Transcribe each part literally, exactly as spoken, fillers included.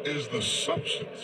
is the substance.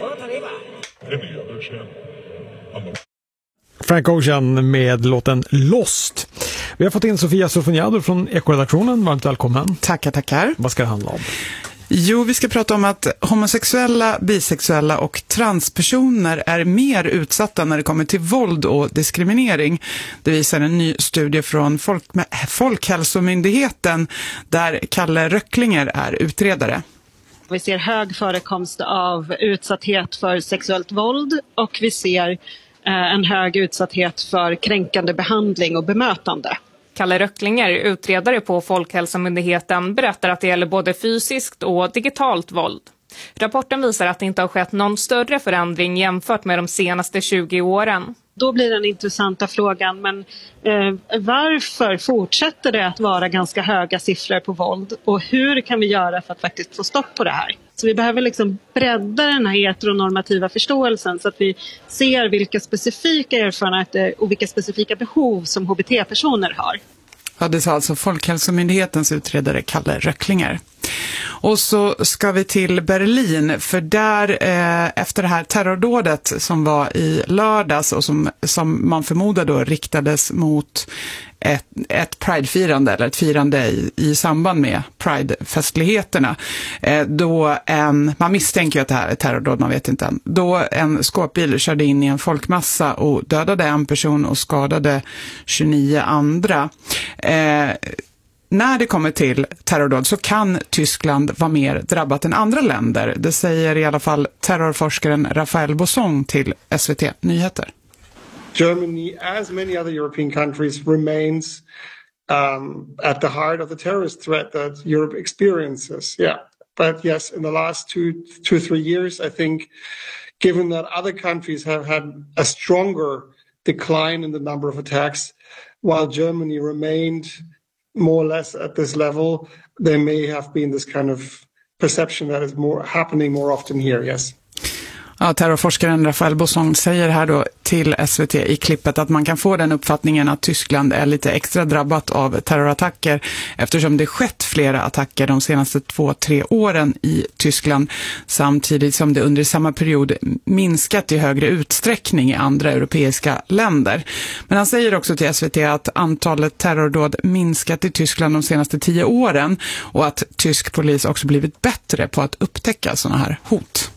Any other channel on the Frank Ocean med låten Lost. Vi har fått in Sofia Sofoniado från Ekoredaktionen. Varmt välkommen. Tackar, tackar. Vad ska det handla om? Jo, vi ska prata om att homosexuella, bisexuella och transpersoner är mer utsatta när det kommer till våld och diskriminering. Det visar en ny studie från Folk- Folkhälsomyndigheten där Kalle Röcklinger är utredare. Vi ser hög förekomst av utsatthet för sexuellt våld och vi ser en hög utsatthet för kränkande behandling och bemötande. Kalle Röcklinger, utredare på Folkhälsomyndigheten, berättar att det gäller både fysiskt och digitalt våld. Rapporten visar att det inte har skett någon större förändring jämfört med de senaste tjugo åren. Då blir den intressanta frågan, men eh, varför fortsätter det att vara ganska höga siffror på våld? Och hur kan vi göra för att faktiskt få stopp på det här? Så vi behöver liksom bredda den här heteronormativa förståelsen så att vi ser vilka specifika erfarenheter och vilka specifika behov som H B T-personer har. Ja, det sa alltså Folkhälsomyndighetens utredare Kalle Röcklinger. Och så ska vi till Berlin, för där eh, efter det här terrordådet som var i lördags och som, som man förmodar då riktades mot ett, ett Pride-firande eller ett firande i, i samband med Pride-festligheterna. Eh, då en, man misstänker att det här är terrordåd, man vet inte än. Då en skåpbil körde in i en folkmassa och dödade en person och skadade tjugonio andra. Eh, När det kommer till terrordåd så kan Tyskland vara mer drabbat än andra länder. Det säger i alla fall terrorforskaren Raphael Bosson till S V T Nyheter. Germany, as many other European countries, remains um, at the heart of the terrorist threat that Europe experiences. Yeah, but yes, in the last two, two, three years, I think, given that other countries have had a stronger decline in the number of attacks, while Germany remained more or less at this level, there may have been this kind of perception that is more happening more often here, yes. Ja, terrorforskaren Raphael Bosson säger här då till S V T i klippet att man kan få den uppfattningen att Tyskland är lite extra drabbat av terrorattacker eftersom det skett flera attacker de senaste två, tre åren i Tyskland samtidigt som det under samma period minskat i högre utsträckning i andra europeiska länder. Men han säger också till S V T att antalet terrordåd minskat i Tyskland de senaste tio åren och att tysk polis också blivit bättre på att upptäcka sådana här hot.